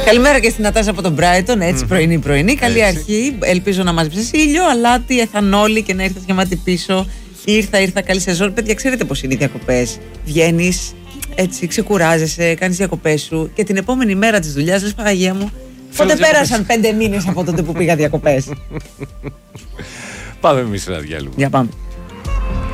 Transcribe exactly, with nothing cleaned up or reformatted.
Καλημέρα και στην Νατάσα από τον Brighton, έτσι mm-hmm. πρωινή πρωινή. Καλή έτσι. Αρχή. Ελπίζω να μάζεψες ήλιο, αλάτι, εθανόλη και να ήρθες γεμάτη πίσω. Ήρθα, ήρθα, καλή σεζόν. Παιδιά, ξέρετε πώς είναι οι διακοπές. Βγαίνεις, έτσι, ξεκουράζεσαι, κάνεις διακοπές σου και την επόμενη μέρα της δουλειάς λες, Παναγία μου, πότε πέρασαν πέντε μήνες από τότε που πήγα διακοπές. Πάμε εμείς ένα διάλειμμα. Για πάμε.